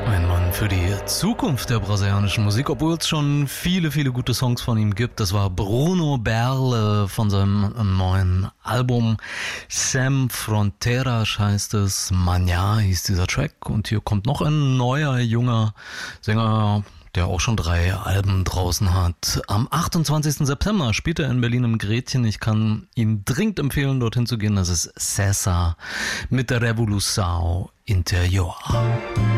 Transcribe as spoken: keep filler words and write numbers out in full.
Ein Mann für die Zukunft der brasilianischen Musik, obwohl es schon viele, viele gute Songs von ihm gibt. Das war Bruno Berle von seinem neuen Album Sem Fronteiras heißt es. Manhã hieß dieser Track. Und hier kommt noch ein neuer, junger Sänger, der auch schon drei Alben draußen hat. Am achtundzwanzigsten September spielt er in Berlin im Gretchen. Ich kann ihn dringend empfehlen, dorthin zu gehen. Das ist César mit der Revolução Interior.